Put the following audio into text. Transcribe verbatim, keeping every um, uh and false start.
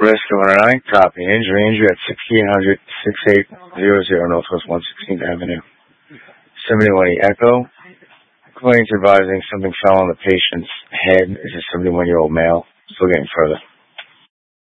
Risk of nine, copy. Injury, injury at sixteen hundred, sixty-eight hundred Northwest one sixteenth Avenue. seventy-one Echo. Claims advising something fell on the patient's head. Is a seventy-one-year-old male. Still getting further.